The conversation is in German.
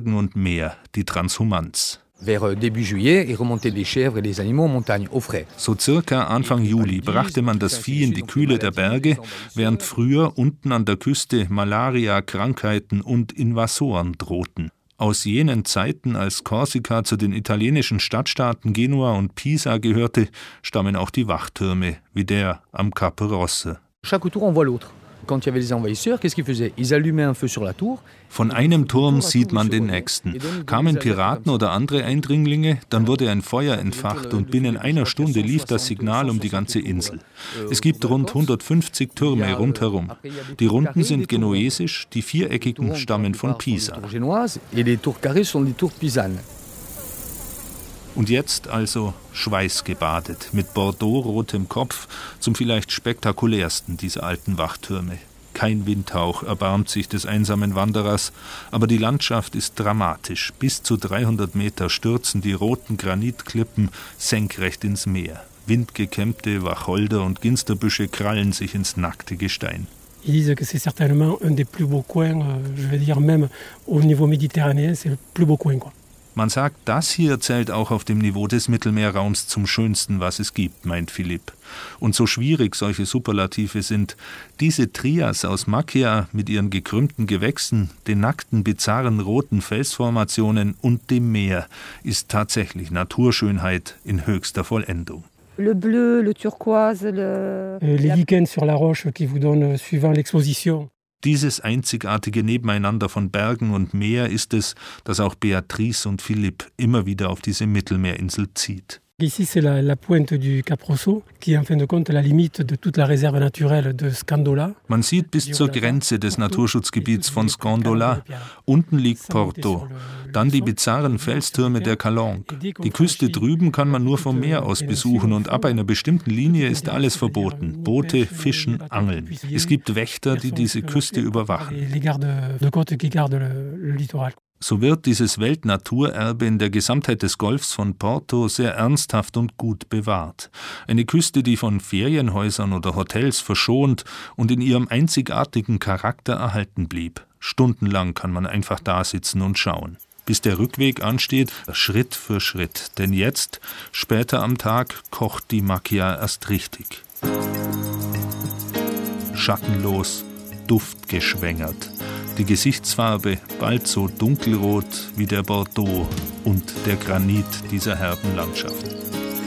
Bergen und Meer, die Transhumanz. So circa Anfang Juli brachte man das Vieh in die Kühle der Berge, während früher unten an der Küste Malaria, Krankheiten und Invasoren drohten. Aus jenen Zeiten, als Korsika zu den italienischen Stadtstaaten Genua und Pisa gehörte, stammen auch die Wachtürme, wie der am Cape Rosse. Von einem Turm sieht man den nächsten. Kamen Piraten oder andere Eindringlinge, dann wurde ein Feuer entfacht und binnen einer Stunde lief das Signal um die ganze Insel. Es gibt rund 150 Türme rundherum. Die runden sind genuesisch, die viereckigen stammen von Pisa. Und jetzt also schweißgebadet, mit bordeauxrotem Kopf, zum vielleicht spektakulärsten dieser alten Wachtürme. Kein Windhauch erbarmt sich des einsamen Wanderers, aber die Landschaft ist dramatisch. Bis zu 300 Meter stürzen die roten Granitklippen senkrecht ins Meer. Windgekämmte Wacholder- und Ginsterbüsche krallen sich ins nackte Gestein. Ils disent que c'est certainement un des plus beaux coins, je vais dire même au niveau méditerranéen, c'est le plus beau coin, quoi. Man sagt, das hier zählt auch auf dem Niveau des Mittelmeerraums zum Schönsten, was es gibt, meint Philipp. Und so schwierig solche Superlative sind, diese Trias aus Macchia mit ihren gekrümmten Gewächsen, den nackten, bizarren roten Felsformationen und dem Meer ist tatsächlich Naturschönheit in höchster Vollendung. Le bleu, le turquoise, les lichens sur la roche qui vous donnent suivant l'exposition. Dieses einzigartige Nebeneinander von Bergen und Meer ist es, das auch Beatrice und Philipp immer wieder auf diese Mittelmeerinsel zieht. Ici, c'est la pointe du Cap Rosso, qui est en fin de compte la limite de toute la réserve naturelle de Scandola. Man sieht bis zur Grenze des Naturschutzgebiets von Scandola. Unten liegt Porto, dann die bizarren Felstürme der Calanque. Die Küste drüben kann man nur vom Meer aus besuchen und ab einer bestimmten Linie ist alles verboten. Boote, Fischen, Angeln. Es gibt Wächter, die diese Küste überwachen. So wird dieses Weltnaturerbe in der Gesamtheit des Golfs von Porto sehr ernsthaft und gut bewahrt. Eine Küste, die von Ferienhäusern oder Hotels verschont und in ihrem einzigartigen Charakter erhalten blieb. Stundenlang kann man einfach dasitzen und schauen. Bis der Rückweg ansteht, Schritt für Schritt. Denn jetzt, später am Tag, kocht die Macchia erst richtig. Schattenlos, duftgeschwängert. Die Gesichtsfarbe bald so dunkelrot wie der Bordeaux und der Granit dieser herben Landschaft.